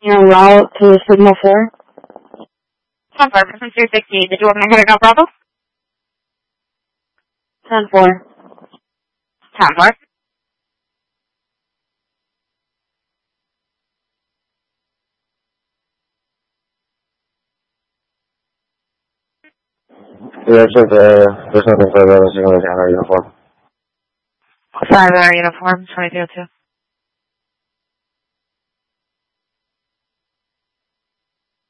En route to Signal 4. Sunflower, person 260. Did you want me to hit it up, Bravo? 10-4. 10-4. Yeah, it's there's nothing further than signal to uniform. 5 uniform, 2202.